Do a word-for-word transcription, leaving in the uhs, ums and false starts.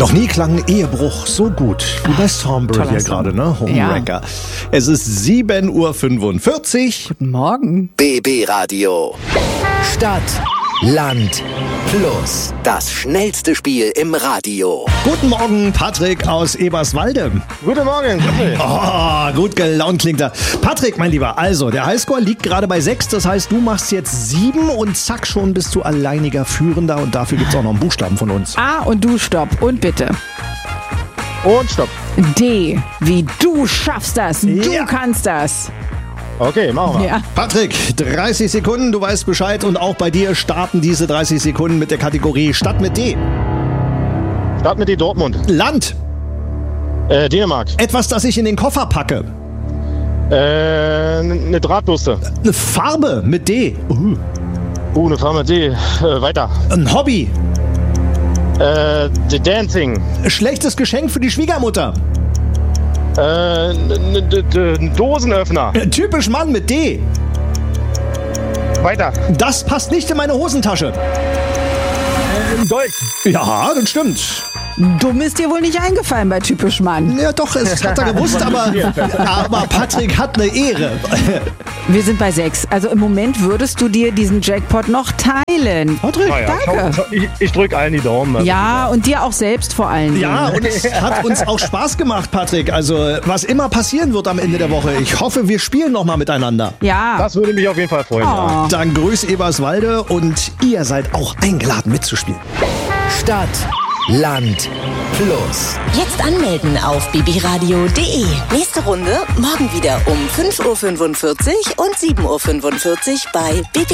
Noch nie klang ein Ehebruch so gut wie bei Thornbury hier gerade, ne? Homewrecker. Ja. Es ist sieben Uhr fünfundvierzig. Guten Morgen. B B Radio. Stadt, Land, Plus. Das schnellste Spiel im Radio. Guten Morgen, Patrick aus Eberswalde. Guten Morgen. Oh, gut gelaunt klingt er. Patrick, mein Lieber, also der Highscore liegt gerade bei sechs. Das heißt, du machst jetzt sieben und zack, schon bist du alleiniger Führender. Und dafür gibt es auch noch einen Buchstaben von uns. A und du stopp. Und bitte. Und stopp. D, wie du schaffst das. Du Ja. kannst das. Okay, machen wir. Ja. Patrick, dreißig Sekunden, du weißt Bescheid. Und auch bei dir starten diese dreißig Sekunden mit der Kategorie Stadt mit D. Start mit die Dortmund. Land, Äh, Dänemark. etwas, das ich in den Koffer packe. Äh, eine Drahtbürste. Eine Farbe mit D. Uh. Uh, eine Farbe mit D. Äh, weiter. Ein Hobby. Äh, The Dancing. Schlechtes Geschenk für die Schwiegermutter. Äh, ein Dosenöffner. Typisch Mann mit D. Weiter. Das passt nicht in meine Hosentasche. Ein Dolch. Ja, das stimmt. Dumm ist dir wohl nicht eingefallen bei Typisch Mann. Ja, doch, es hat er gewusst, aber, aber Patrick hat eine Ehre. Wir sind bei sechs. Also im Moment würdest du dir diesen Jackpot noch teilen. Patrick? Ah, ja. Danke. Schau, schau, ich ich drücke allen die Daumen. Also. Ja, und dir auch selbst vor allen Dingen. Ja, und es hat uns auch Spaß gemacht, Patrick. Also, was immer passieren wird am Ende der Woche. Ich hoffe, wir spielen nochmal miteinander. Ja. Das würde mich auf jeden Fall freuen. Ja. Oh. Dann grüß Eberswalde und ihr seid auch eingeladen mitzuspielen. Stadt, Land, Plus. Jetzt anmelden auf b b radio punkt d e. Nächste Runde morgen wieder um fünf Uhr fünfundvierzig und sieben Uhr fünfundvierzig bei B B